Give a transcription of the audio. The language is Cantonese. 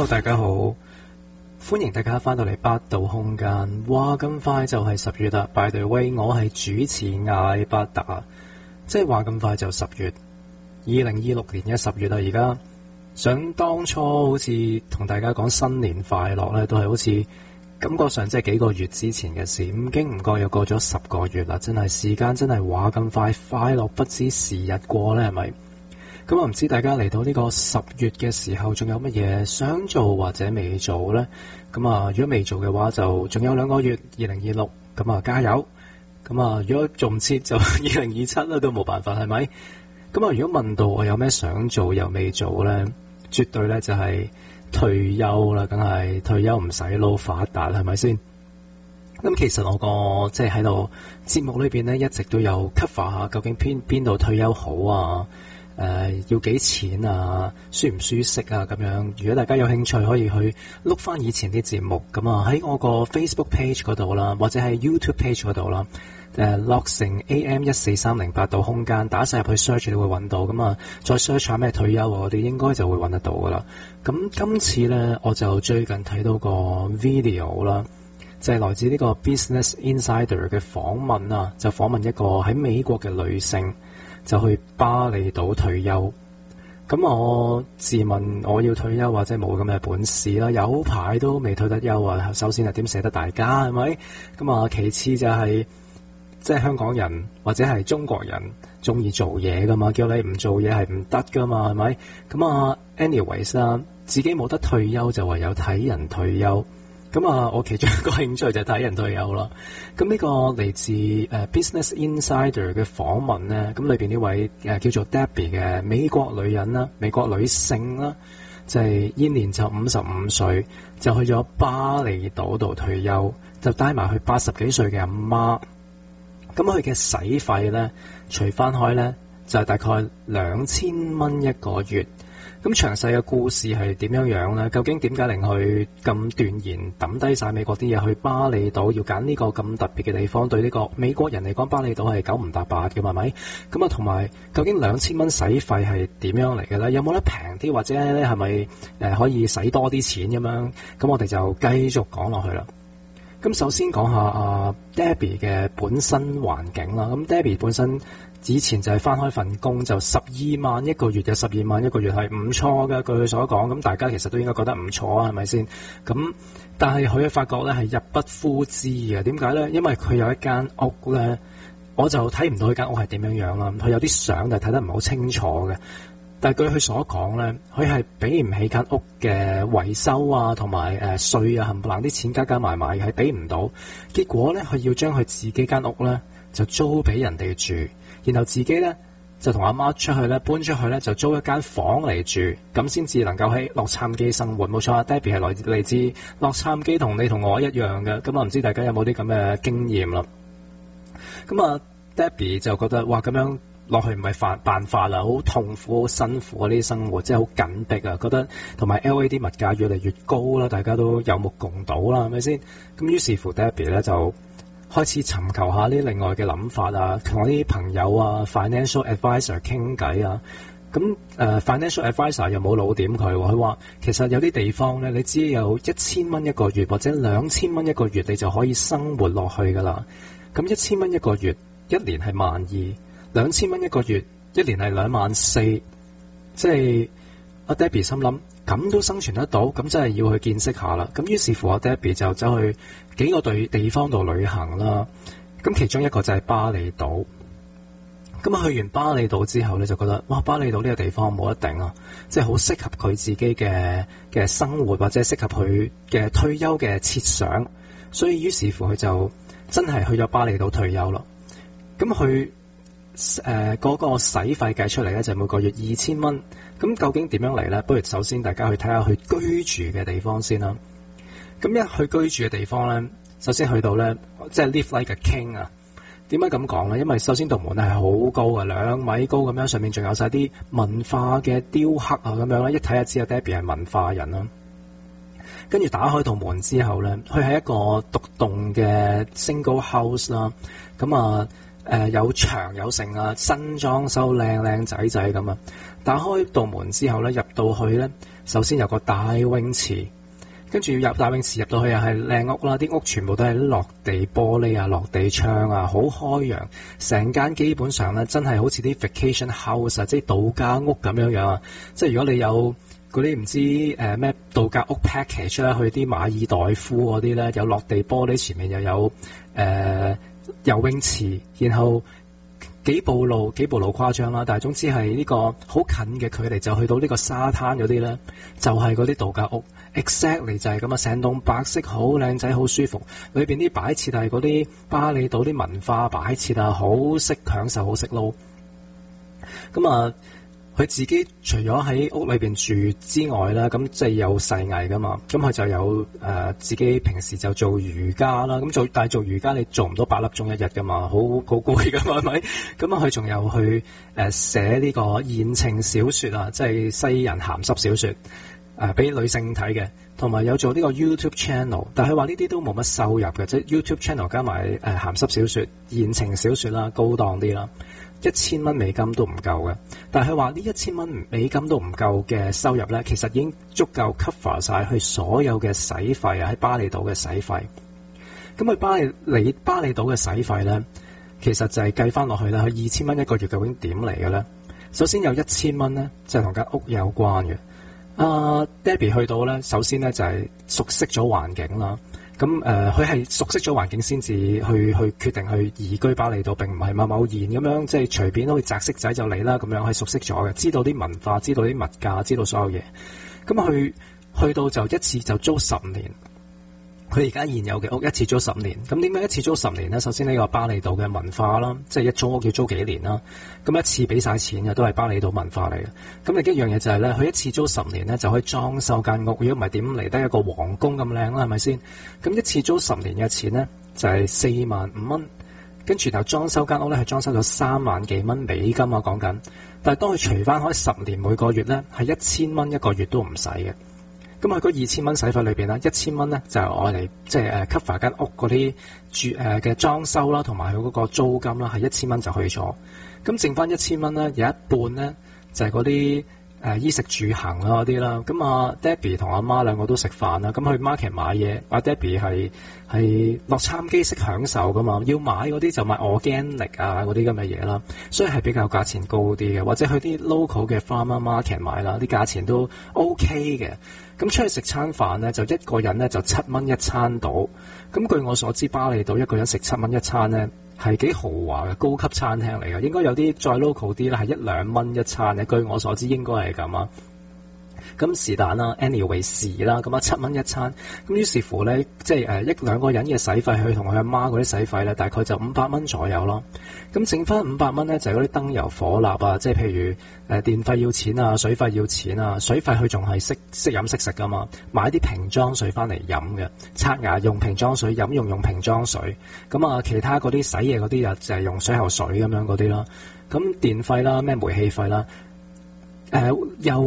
Hello， 大家好，歡迎大家翻到嚟八度空間。哇，咁快就係10月啦 ！By the way， 我係主持艾伯特啊，即係話咁快就10月，2026年嘅10月啦。而家想當初好似同大家講新年快樂咧，都係好似感覺上即係幾個月之前嘅事，唔經唔覺又過咗10個月啦。真係時間真係話咁快，快樂不知時日過咧，係咪？咁我唔知大家嚟到呢個10月嘅時候，仲有乜嘢想做或者未做呢？咁啊，如果未做嘅話，就仲有2個月，2026，咁啊加油！咁啊，如果做唔切就2027啦，都冇辦法，係咪？咁啊，如果問到我有咩想做又未做呢，絕對呢就係退休啦，梗係退休唔使撈發達，係咪先？咁其實我個即係喺度節目裏邊呢，一直都有 cover 下究竟邊度退休好啊？要幾錢啊？舒唔舒適啊？咁樣，如果大家有興趣，可以去碌翻以前啲節目。咁啊，喺我個 Facebook page 嗰度啦，或者係 YouTube page 嗰度啦，樂成 AM14308八度空間，打晒入去 search 你會揾到。咁啊，再 search 下咩退休，我哋應該就會揾得到噶啦。咁今次呢，我就最近睇到個 video 啦，就係來自呢個 Business Insider 嘅訪問啊，就訪問一個喺美國嘅女性。就去巴厘島退休，咁我自問我要退休或者冇咁嘅本事啦，有排都未退得休啊。首先係點捨得大家係咪？咁啊，其次就係即係香港人或者係中國人中意做嘢噶嘛，叫你唔做嘢係唔得噶嘛，係咪？咁啊 anyways 啦，自己冇得退休就唯有睇人退休。咁啊，我其中一個興趣就係睇人退休啦。咁呢個嚟自Business Insider 嘅訪問咧，咁裏邊呢位叫做 Debbie 嘅美國女人啦，美國女性啦，就係現年就55歲，就去咗巴厘島度退休，就帶埋佢80幾歲嘅阿媽。咁佢嘅使費咧，除翻開咧，就係大概2000蚊一個月。咁詳細嘅故事係點樣樣呢？究竟點解令佢咁斷然抌低晒美國啲嘢去巴厘島，要揀呢個咁特別嘅地方？對呢個美國人嚟講，巴厘島係9唔搭8嘅，係咪？咁啊，同埋究竟2000蚊使費係點樣嚟嘅咧？有冇得平啲，或者咧係咪可以使多啲錢咁樣？咁我哋就繼續講落去啦。咁首先講下Debbie 嘅本身環境啦。咁 Debbie 本身以前就係返開份工，就12萬一個月嘅，12萬一個月係唔錯嘅。據佢所講，咁大家其實都應該覺得唔錯啊，係咪先？咁但係佢發覺咧係入不敷支嘅。點解咧？因為佢有一間屋咧，我就睇唔到佢間屋係點樣樣啦。佢有啲相就睇得唔係好清楚嘅。但係據佢所講咧，佢係俾唔起間屋嘅維修啊，同埋稅啊，冚唪唥啲錢加加埋埋係俾唔到。結果咧，佢要將佢自己間屋咧就租俾人哋住，然後自己咧就同阿媽出去咧搬出去咧就租一間房嚟住，咁先至能夠喺洛杉磯生活。冇錯啊 ，Debbie 係嚟自洛杉磯，同你同我一樣嘅。咁啊，唔知大家有冇啲咁嘅經驗啦？咁啊 ，Debbie 就覺得哇，咁樣落去唔係辦法啦，好痛苦、好辛苦啊！呢啲生活真係好緊迫啊，覺得同埋 LA 啲物價越嚟越高啦，大家都有目共睹啦，係咪先？咁於是乎 Debbie 咧就開始尋求下呢另外嘅諗法啊，同我啲朋友啊 financial advisor 傾偈啊。咁financial advisor 又冇老點佢，佢話其實有啲地方咧，你只要有1000蚊一個月或者2000蚊一個月，你就可以生活落去噶啦。咁1000蚊一個月，一年係12,000，2000蚊一個月，一年係24,000，即係阿 Debbie 心諗咁都生存得到，咁真係要去見識下啦。咁於是乎阿 Debbie 就走去幾個地方度旅行啦。咁其中一個就係巴厘島。咁去完巴厘島之後咧，就覺得哇，巴厘島呢個地方冇得頂啊！即係好適合佢自己嘅生活，或者適合佢嘅退休嘅設想。所以於是乎佢就真係去咗巴厘島退休啦。咁佢嗰個使費計出嚟咧，就每個月2000蚊。咁究竟點樣嚟咧？不如首先大家去睇下佢居住嘅地方先啦。咁一去居住嘅地方咧，首先去到咧，即係 live like a king 啊！點解咁講咧？因為首先道門係好高嘅，2米高咁樣，上面仲有晒啲文化嘅雕刻啊咁樣啦。一睇就知阿 Debbie 係文化人啦。跟住打開道門之後咧，佢係一個獨棟嘅 single house 啦。咁啊有牆有剩啊，新裝修靚仔仔咁啊。打開道門之後咧，入到去咧， 首先有個大泳池，跟住入大泳池入到去又係靚屋啦，啲屋全部都係落地玻璃啊、落地窗啊，好開揚，成間基本上咧真係好似啲 vacation house 啊，即係度假屋咁樣樣啊！即係如果你有嗰啲唔知咩度假屋 package 咧，去啲馬爾代夫嗰啲咧，有落地玻璃，前面又有游泳池，然後幾步路誇張啦，但係總之係呢個好近嘅距離就去到呢個沙灘嗰啲咧，就係嗰啲度假屋 exactly 就係咁啊！成棟白色好靚仔，好舒服，裏邊啲擺設係嗰啲巴厘島啲文化擺設啊，好識享受，好識撈。咁啊〜佢自己除咗喺屋裏邊住之外啦，咁即係有細藝噶嘛，咁佢就有自己平時就做瑜伽啦，但係做瑜伽你做唔到8粒鐘一日噶嘛，好攰噶嘛，係咪？咁啊，佢仲有去寫呢個言情小說啊，即係西人鹹濕小說俾女性睇嘅，同埋有做呢個 YouTube channel， 但係佢話呢啲都冇乜收入嘅，即係 YouTube channel 加埋鹹濕小說、言情小說啦，高檔啲啦。$1000美金都唔夠嘅，但係佢話呢$1000美金都唔夠嘅收入咧，其實已經足夠 cover 晒佢所有嘅使費啊，喺巴厘島嘅使費。咁佢巴厘島嘅使費咧，其實就係計翻落去啦，佢$2000一個月究竟點嚟嘅咧？首先有$1000咧，就係同間屋有關嘅。Debbie 去到咧，首先咧就係熟悉咗環境啦。咁佢係熟悉咗環境先至去決定去移居巴厘島，並唔係貿然咁樣即係隨便好似擲色仔就嚟啦咁樣，係熟悉咗嘅，知道啲文化，知道啲物價，知道所有嘢。咁去到就一次就租10年。佢而家現有嘅屋一次租10年，咁點解一次租10年呢？首先呢個巴厘島嘅文化啦，即係一租屋要租幾年啦，咁一次俾晒錢嘅都係巴厘島文化嚟嘅。咁另一樣嘢就係咧，佢一次租10年咧就可以裝修間屋，如果唔係點嚟得一個皇宮咁靚啦，係咪先？咁一次租10年嘅錢咧就係45000蚊，跟住然後裝修間屋咧係裝修咗3萬幾蚊美金啊講緊，但係當佢除翻開10年每個月咧係1000蚊一個月都唔使嘅。咁佢嗰2000蚊使費裏邊咧，1000蚊咧就係我嚟即係cover 間屋嗰啲住嘅裝修啦，同埋佢嗰個租金啦，係1000蚊就去咗。咁剩翻1000蚊咧，有一半咧就係嗰啲衣食住行啊嗰啲啦。咁啊 Debbie 同阿媽兩個都食飯啦。咁去 market 買嘢，阿 Debbie 係洛杉磯式享受噶嘛，要買嗰啲就買 organic 啊嗰啲咁嘅嘢啦，所以係比較價錢高啲嘅，或者去啲 local 嘅 farmer market 買啦，啲價錢都 OK 嘅。咁出去食餐飯咧，就一個人咧就7蚊一餐到。咁據我所知，巴厘島一個人食7蚊一餐咧，係幾豪華嘅高級餐廳嚟嘅。應該有啲再 local 啲咧，係1-2蚊一餐嘅。據我所知應該係咁啊。咁是但啦 ，anyway 是啦。咁啊7蚊一餐，咁於是乎咧，即係1-2個人嘅使費，去同佢阿媽嗰啲使費咧，大概就500蚊左右咯。咁剩翻500蚊咧，就係嗰啲燈油火蠟啊，即係譬如電費要錢啊，水費要錢啊，水費佢仲係識飲識食噶嘛，買啲瓶裝水翻嚟飲嘅，刷牙用瓶裝水，飲用瓶裝水。咁啊，其他嗰啲洗嘢嗰啲啊，就係用水喉水咁樣嗰啲啦。咁電費啦，咩煤氣費啦，又